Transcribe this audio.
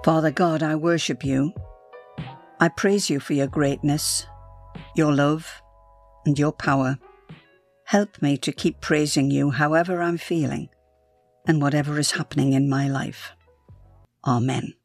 Father God, I worship you. I praise you for your greatness, your love, and your power. Help me to keep praising you however I'm feeling and whatever is happening in my life. Amen.